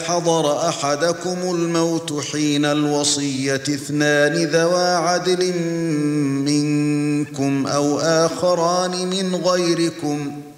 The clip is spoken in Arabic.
حضر أحدكم الموت حين الوصية اثنان ذوا عدل منكم أو آخران من غيركم